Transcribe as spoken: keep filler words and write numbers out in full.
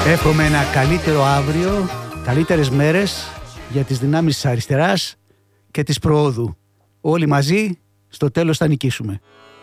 Εύχομαι ένα καλύτερο αύριο, καλύτερες μέρες για τις δυνάμεις της αριστεράς και της προόδου. Όλοι μαζί στο τέλος θα νικήσουμε.